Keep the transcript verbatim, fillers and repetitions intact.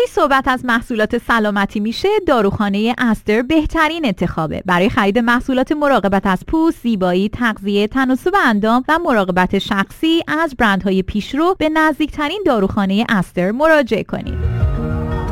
صحبت از محصولات سلامتی میشه، داروخانه استر بهترین انتخابه. برای خرید محصولات مراقبت از پوست، زیبایی، تغذیه، تناسب اندام و مراقبت شخصی از برندهای پیشرو به نزدیکترین داروخانه استر مراجعه کنید.